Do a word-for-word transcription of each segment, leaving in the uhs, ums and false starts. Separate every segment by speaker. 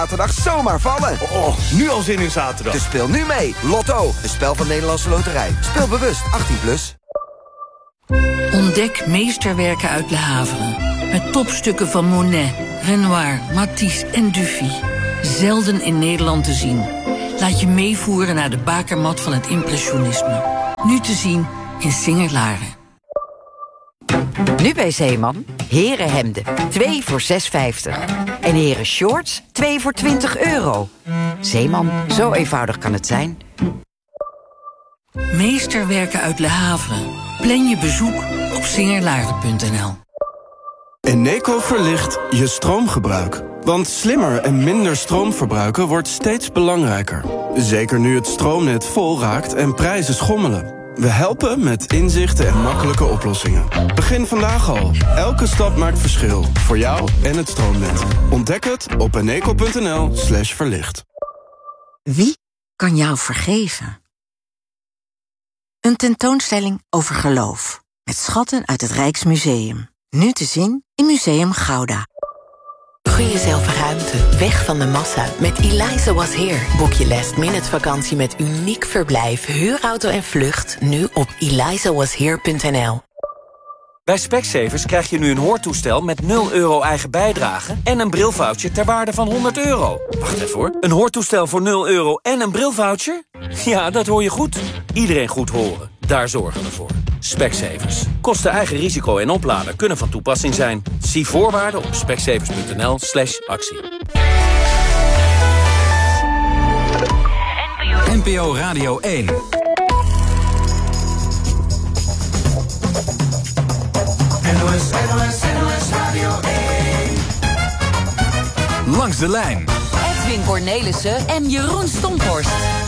Speaker 1: Zaterdag zomaar vallen.
Speaker 2: Oh, nu al zin in zaterdag.
Speaker 1: Dus speel nu mee. Lotto, een spel van Nederlandse Loterij. Speel bewust, achttien plus.
Speaker 3: Ontdek meesterwerken uit Le Havre. Met topstukken van Monet, Renoir, Matisse en Dufy. Zelden in Nederland te zien. Laat je meevoeren naar de bakermat van het impressionisme. Nu te zien in Singer-Laren.
Speaker 4: Nu bij Zeeman, herenhemden, twee voor zes vijftig. En heren shorts, twee voor twintig euro. Zeeman, zo eenvoudig kan het zijn.
Speaker 3: Meesterwerken uit Le Havre. Plan je bezoek op singerlaren punt n l.
Speaker 5: Eneco verlicht je stroomgebruik. Want slimmer en minder stroom verbruiken wordt steeds belangrijker. Zeker nu het stroomnet vol raakt en prijzen schommelen. We helpen met inzichten en makkelijke oplossingen. Begin vandaag al. Elke stap maakt verschil. Voor jou en het stroomnet. Ontdek het op eneco punt n l slash verlicht.
Speaker 4: Wie kan jou vergeven? Een tentoonstelling over geloof. Met schatten uit het Rijksmuseum. Nu te zien in Museum Gouda.
Speaker 6: Gun jezelf ruimte, weg van de massa. Met Eliza Was Here boek je last minute vakantie met uniek verblijf, huurauto en vlucht. Nu op eliza was here punt n l.
Speaker 7: Bij Specsavers krijg je nu een hoortoestel met nul euro eigen bijdrage en een brilvoucher ter waarde van honderd euro. Wacht even hoor. Een hoortoestel voor nul euro en een brilvoucher? Ja, dat hoor je goed. Iedereen goed horen. Daar zorgen we voor. Specsavers. Kosten eigen risico en oplader kunnen van toepassing zijn. Zie voorwaarden op specsavers punt n l slash actie.
Speaker 8: N P O Radio één.
Speaker 9: N O S, N O S, N O S Radio één.
Speaker 8: Langs de lijn.
Speaker 10: Edwin Cornelissen en Jeroen Stomphorst.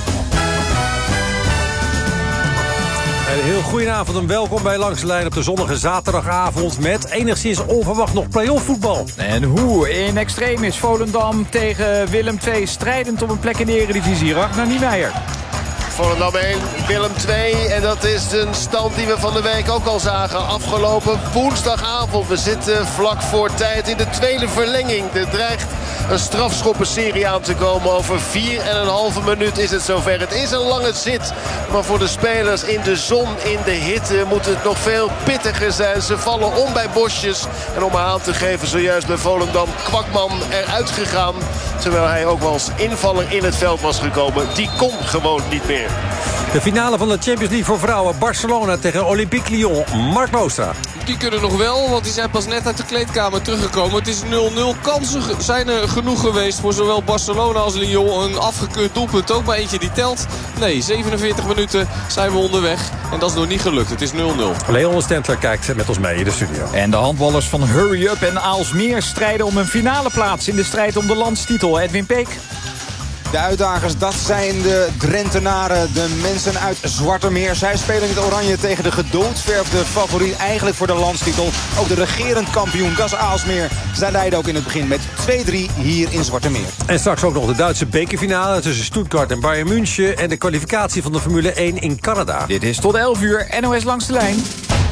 Speaker 11: Een heel goedenavond en welkom bij Langs de Lijn op de zonnige zaterdagavond... met enigszins onverwacht nog play-off voetbal.
Speaker 12: En hoe in extreem is Volendam tegen Willem twee strijdend om een plek in de Eredivisie. Ragnar Niemeyer.
Speaker 13: Volendam één, Willem twee. En dat is een stand die we van de week ook al zagen. Afgelopen woensdagavond. We zitten vlak voor tijd in de tweede verlenging. Er dreigt een strafschoppenserie aan te komen. Over vier en een halve minuut is het zover. Het is een lange zit. Maar voor de spelers in de zon, in de hitte, moet het nog veel pittiger zijn. Ze vallen om bij Bosjes. En om aan te geven, zojuist bij Volendam, Kwakman eruit gegaan. Terwijl hij ook wel als invaller in het veld was gekomen. Die kon gewoon niet meer.
Speaker 11: De finale van de Champions League voor vrouwen. Barcelona tegen Olympique Lyon. Mark Moostra.
Speaker 14: Die kunnen nog wel, want die zijn pas net uit de kleedkamer teruggekomen. Het is nul nul. Kansen zijn er genoeg geweest voor zowel Barcelona als Lyon. Een afgekeurd doelpunt, ook maar eentje die telt. Nee, zevenenveertig minuten zijn we onderweg. En dat is nog niet gelukt. Het is nul nul.
Speaker 11: Leon Stentler kijkt met ons mee in de studio.
Speaker 12: En de handballers van Hurry Up en Aalsmeer strijden om een finale plaats in de strijd om de landstitel. Edwin Peek.
Speaker 15: De uitdagers, dat zijn de Drentenaren, de mensen uit Zwartermeer. Zij spelen in het oranje tegen de gedoodverfde favoriet eigenlijk voor de landstitel. Ook de regerend kampioen, dat is Aalsmeer. Zij leiden ook in het begin met twee drie hier in Zwartermeer.
Speaker 11: En straks ook nog de Duitse bekerfinale tussen Stuttgart en Bayern München. En de kwalificatie van de Formule één in Canada.
Speaker 12: Dit is tot elf uur N O S Langs de Lijn.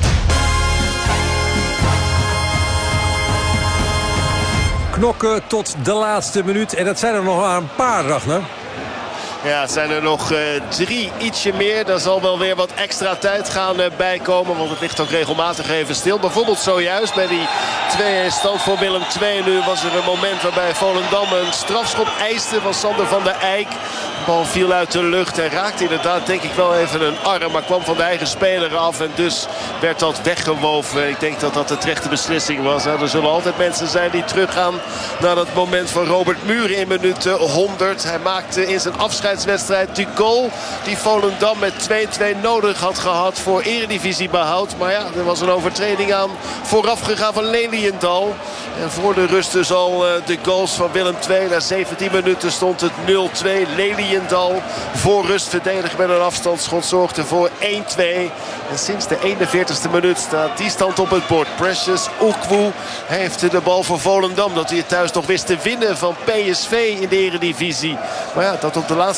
Speaker 11: Knokken tot de laatste minuut. En dat zijn er nog maar een paar, Ragnar.
Speaker 13: Ja, het zijn er nog uh, drie, ietsje meer. Daar zal wel weer wat extra tijd gaan uh, bijkomen. Want het ligt ook regelmatig even stil. Bijvoorbeeld zojuist bij die twee stand voor Willem twee. Nu was er een moment waarbij Volendam een strafschop eiste van Sander van der Eyck. De bal viel uit de lucht en raakte inderdaad denk ik wel even een arm. Maar kwam van de eigen speler af en dus werd dat weggewoven. Ik denk dat dat de terechte beslissing was. Er zullen altijd mensen zijn die teruggaan naar dat moment van Robert Muren in minuut honderd. Hij maakte in zijn afscheidswedstrijd die goal die Volendam met twee twee nodig had gehad voor eredivisiebehoud. Maar ja, er was een overtreding aan vooraf gegaan van Leliendal. En voor de rust dus al de goals van Willem twee. Na zeventien minuten stond het nul twee. Leliendal voor rust verdedigd met een afstandsschot zorgde voor één twee. En sinds de eenenveertigste minuut staat die stand op het bord. Precious Oekwoe heeft de bal voor Volendam. Dat hij het thuis nog wist te winnen van P S V in de eredivisie. Maar ja, dat op de laatste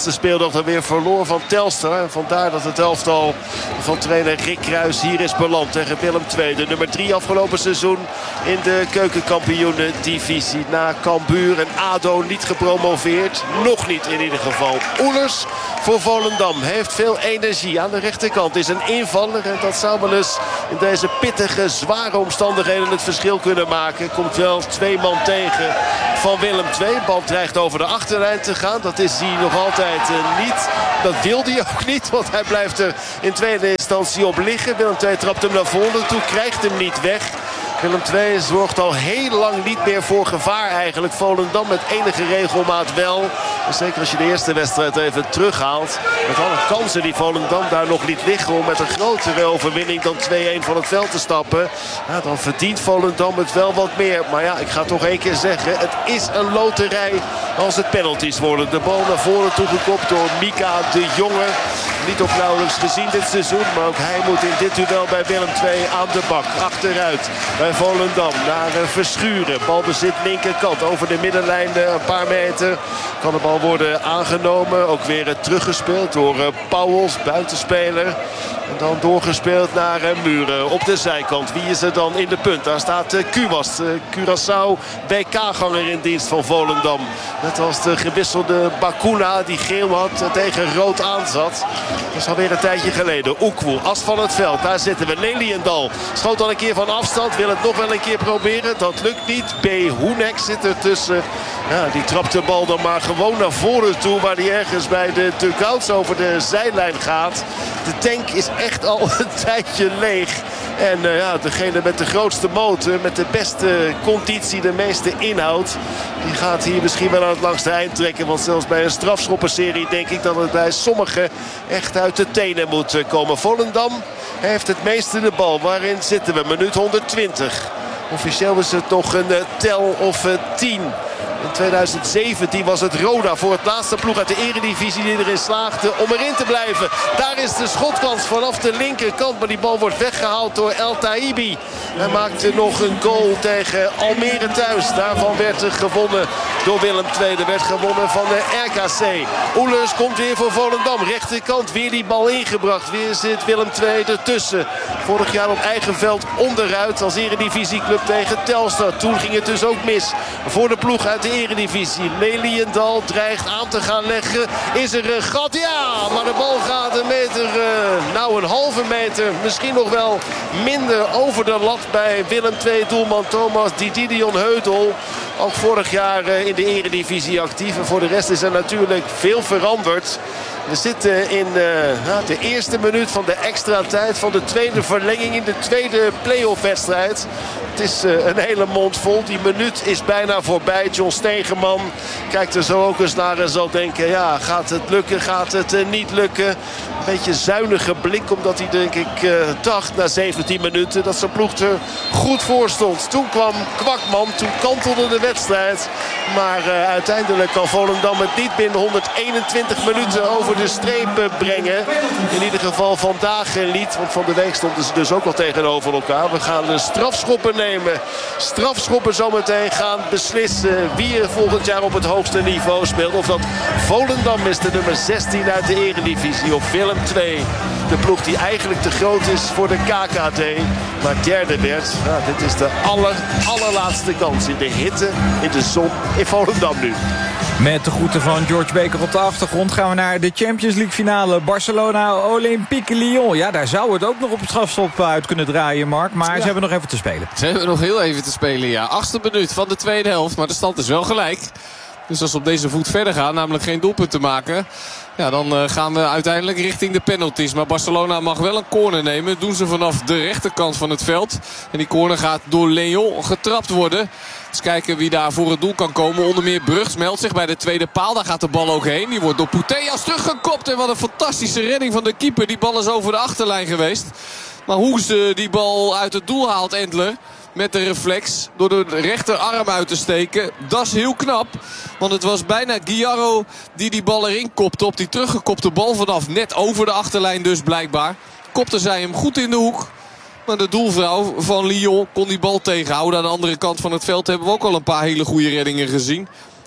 Speaker 13: laatste speeldag dan weer verloor van Telstar. En vandaar dat het elftal van trainer Rick Kruis hier is beland tegen Willem twee. De nummer drie afgelopen seizoen in de keukenkampioenen-divisie. Na Cambuur en ADO niet gepromoveerd. Nog niet in ieder geval. Oelers voor Volendam heeft veel energie. Aan de rechterkant is een invaller. En dat zou wel eens in deze pittige, zware omstandigheden het verschil kunnen maken. Komt wel twee man tegen van Willem twee. Bal dreigt over de achterlijn te gaan. Dat is hij nog altijd uh, niet. Dat wil hij ook niet. Want hij blijft er in tweede instantie op liggen. Willem twee trapt hem naar voren toe. Krijgt hem niet weg. Willem twee zorgt al heel lang niet meer voor gevaar eigenlijk. Volendam met enige regelmaat wel. En zeker als je de eerste wedstrijd even terughaalt. Met alle kansen die Volendam daar nog liet liggen om met een grotere overwinning dan twee-een van het veld te stappen. Ja, dan verdient Volendam het wel wat meer. Maar ja, ik ga toch één keer zeggen. Het is een loterij als het penalties worden. De bal naar voren toegekopt door Mika de Jonge. Niet op nauwelijks gezien dit seizoen. Maar ook hij moet in dit duel bij Willem twee aan de bak. Achteruit bij Volendam naar uh, Verschuren. Balbezit linkerkant over de middenlijn uh, een paar meter. Kan de bal worden aangenomen. Ook weer uh, teruggespeeld door uh, Pauwels, buitenspeler. En dan doorgespeeld naar uh, Muren op de zijkant. Wie is er dan in de punt? Daar staat uh, Kuwas. Uh, Curaçao B K-ganger in dienst van Volendam. Net als de gewisselde Bakuna die geel had uh, tegen rood aanzat. Dat is alweer een tijdje geleden. Oekwoel, as van het veld. Daar zitten we. Leliendal schoot al een keer van afstand. Wil het nog wel een keer proberen. Dat lukt niet. B. Hoenek zit ertussen. Ja, die trapt de bal dan maar gewoon naar voren toe. Waar die ergens bij de dugouts over de zijlijn gaat. De tank is echt al een tijdje leeg. En uh, ja, degene met de grootste motor, met de beste conditie, de meeste inhoud, die gaat hier misschien wel aan het langste eind trekken. Want zelfs bij een strafschoppenserie denk ik dat het bij sommigen echt uit de tenen moet komen. Volendam heeft het meeste de bal. Waarin zitten we? Minuut honderdtwintig. Officieel is het nog een uh, tel of uh, tien. In tweeduizend zeventien was het Roda voor het laatste ploeg uit de eredivisie die erin slaagde om erin te blijven. Daar is de schotkans vanaf de linkerkant. Maar die bal wordt weggehaald door El Taibi. Hij maakte nog een goal tegen Almere thuis. Daarvan werd er gewonnen door Willem twee. Er werd gewonnen van de R K C. Oelers komt weer voor Volendam. Rechterkant weer die bal ingebracht. Weer zit Willem twee ertussen. Vorig jaar op eigen veld onderuit als eredivisieclub tegen Telstar. Toen ging het dus ook mis voor de ploeg uit de eredivisie. Leliendal dreigt aan te gaan leggen. Is er een gat? Ja, maar de bal gaat een meter, uh, nou een halve meter, misschien nog wel minder over de lat bij Willem twee doelman Thomas Didion Heudel. Ook vorig jaar uh, in de eredivisie actief. En voor de rest is er natuurlijk veel veranderd. We zitten in uh, de eerste minuut van de extra tijd van de tweede verlenging in de tweede play-off wedstrijd. Het is uh, een hele mond vol. Die minuut is bijna voorbij. John Stegeman kijkt er zo ook eens naar en zal denken, ja, gaat het lukken, gaat het uh, niet lukken. Een beetje zuinige blik, omdat hij denk ik uh, dacht na zeventien minuten dat zijn ploeg er goed voor stond. Toen kwam Kwakman, toen kantelde de wedstrijd. Maar uh, uiteindelijk kan Volendam het niet binnen honderdeenentwintig minuten over de streep brengen. In ieder geval vandaag niet, want van de week stonden ze dus ook al tegenover elkaar. We gaan de strafschoppen nemen. Strafschoppen zometeen gaan beslissen wie er volgend jaar op het hoogste niveau speelt. Of dat Volendam is, de nummer zestien uit de eredivisie, of Willem twee. De ploeg die eigenlijk te groot is voor de K K D, maar derde werd. Nou, dit is de aller, allerlaatste kans in de hitte, in de zon in Volendam nu.
Speaker 12: Met de groeten van George Baker op de achtergrond gaan we naar de Champions League finale. Barcelona Olympique Lyon. Ja, daar zou het ook nog op het strafschop uit kunnen draaien, Mark. Maar ja, ze hebben nog even te spelen.
Speaker 14: Ze hebben nog heel even te spelen, ja. Achtste minuut van de tweede helft, maar de stand is wel gelijk. Dus als we op deze voet verder gaan, namelijk geen doelpunt te maken, ja, dan uh, gaan we uiteindelijk richting de penalties. Maar Barcelona mag wel een corner nemen. Dat doen ze vanaf de rechterkant van het veld. En die corner gaat door Leon getrapt worden. Dus kijken wie daar voor het doel kan komen. Onder meer Brugs meldt zich bij de tweede paal. Daar gaat de bal ook heen. Die wordt door Putellas teruggekopt. En wat een fantastische redding van de keeper. Die bal is over de achterlijn geweest. Maar hoe ze die bal uit het doel haalt, Endler, met de reflex, door de rechterarm uit te steken, dat is heel knap. Want het was bijna Guijarro die die bal erin kopte. Op die teruggekopte bal vanaf net over de achterlijn dus blijkbaar. Kopte zij hem goed in de hoek. Maar de doelvrouw van Lyon kon die bal tegenhouden. Aan de andere kant van het veld hebben we ook al een paar hele goede reddingen gezien.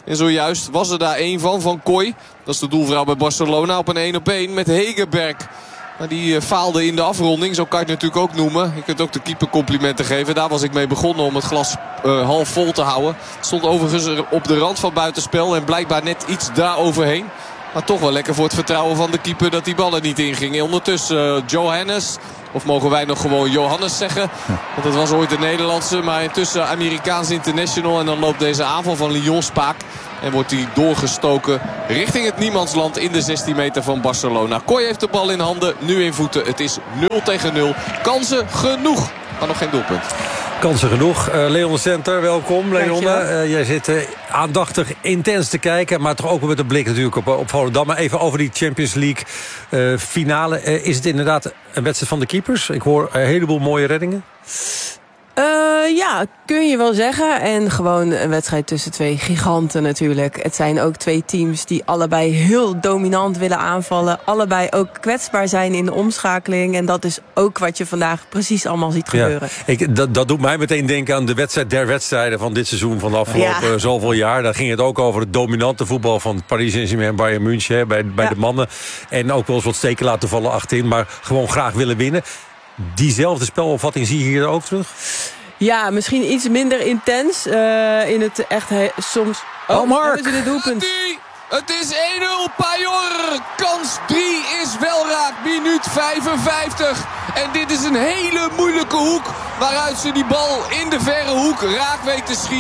Speaker 14: En zojuist was er daar één van, van Kooi. Dat is de doelvrouw bij Barcelona op een één op één met Hegerberg. Maar die uh, faalde in de afronding, zo kan je het natuurlijk ook noemen. Je kunt ook de keeper complimenten geven. Daar was ik mee begonnen om het glas uh, half vol te houden. Stond overigens op de rand van buitenspel en blijkbaar net iets daar overheen. Maar toch wel lekker voor het vertrouwen van de keeper dat die ballen niet ingingen. Ondertussen uh, Johannes, of mogen wij nog gewoon Johannes zeggen. Want dat was ooit de Nederlandse, maar intussen Amerikaans international. En dan loopt deze aanval van Lyon spaak. En wordt hij doorgestoken richting het niemandsland in de zestien meter van Barcelona. Kooi heeft de bal in handen, nu in voeten. Het is nul tegen nul. Kansen genoeg, maar nog geen doelpunt.
Speaker 11: Kansen genoeg. Uh, Leon Center, welkom. Leon, uh, jij zit uh, aandachtig intens te kijken. Maar toch ook met een blik natuurlijk op, op Volendam. Maar even over die Champions League uh, finale. Uh, is het inderdaad een wedstrijd van de keepers? Ik hoor een heleboel mooie reddingen.
Speaker 16: Uh, ja, kun je wel zeggen. En gewoon een wedstrijd tussen twee giganten natuurlijk. Het zijn ook twee teams die allebei heel dominant willen aanvallen. Allebei ook kwetsbaar zijn in de omschakeling. En dat is ook wat je vandaag precies allemaal ziet gebeuren.
Speaker 11: Ja, ik, dat, dat doet mij meteen denken aan de wedstrijd der wedstrijden van dit seizoen. Van de afgelopen ja. zoveel jaar. Daar ging het ook over het dominante voetbal van Paris Saint-Germain en Bayern München. Bij, bij ja. de mannen. En ook wel eens wat steken laten vallen achterin. Maar gewoon graag willen winnen. Diezelfde spelopvatting zie je hier ook terug?
Speaker 16: Ja, misschien iets minder intens. Uh, in het echt he- soms...
Speaker 11: Oh, oh Mark!
Speaker 16: Het doelpunt.
Speaker 14: Het is één nul, Pajor. Kans drie is wel raak. Minuut vijfenvijftig. En dit is een hele moeilijke hoek. Waaruit ze die bal in de verre hoek raak weet te schieten.